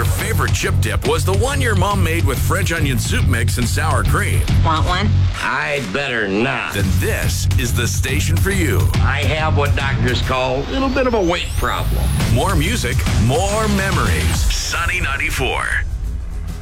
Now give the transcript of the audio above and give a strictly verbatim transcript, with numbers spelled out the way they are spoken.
your favorite chip dip was the one your mom made with French onion soup mix and sour cream, Want one? I'd better not. then this is the station for you. I have what doctors call a little bit of a weight problem. More music, more memories. Sunny ninety-four.